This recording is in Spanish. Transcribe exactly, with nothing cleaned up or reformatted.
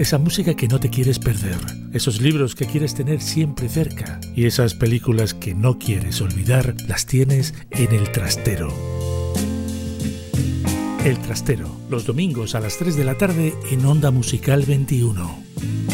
esa música que no te quieres perder, esos libros que quieres tener siempre cerca y esas películas que no quieres olvidar, las tienes en El Trastero. El Trastero, los domingos a las tres de la tarde en Onda Musical veintiuno.